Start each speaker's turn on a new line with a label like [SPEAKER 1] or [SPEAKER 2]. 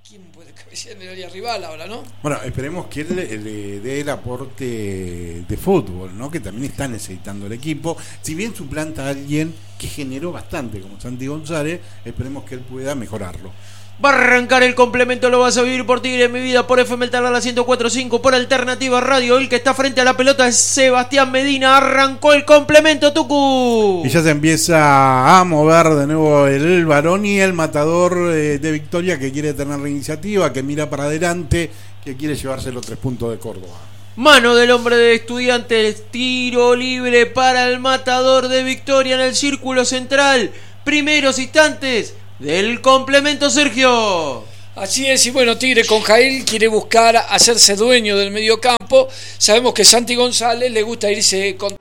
[SPEAKER 1] ¿Quién puede cabecear en el área rival ahora, no?
[SPEAKER 2] Bueno, esperemos que él le dé el aporte de fútbol, ¿no? Que también está necesitando el equipo. Si bien suplanta a alguien que generó bastante, como Santi González, esperemos que él pueda mejorarlo.
[SPEAKER 3] Va a arrancar el complemento, lo vas a vivir por Tigre, mi vida, por FM El Talar, la 104.5, por Alternativa Radio. El que está frente a la pelota es Sebastián Medina. Arrancó el complemento, Tucu.
[SPEAKER 2] Y ya se empieza a mover de nuevo el Baroni, el matador de Victoria, que quiere tener la iniciativa, que mira para adelante, que quiere llevarse los 3 puntos de Córdoba.
[SPEAKER 3] Mano del hombre de Estudiantes, tiro libre para el matador de Victoria en el círculo central. Primeros instantes del complemento, Sergio.
[SPEAKER 1] Así es, y bueno, Tigre con Jael quiere buscar hacerse dueño del mediocampo. Sabemos que Santi González le gusta irse con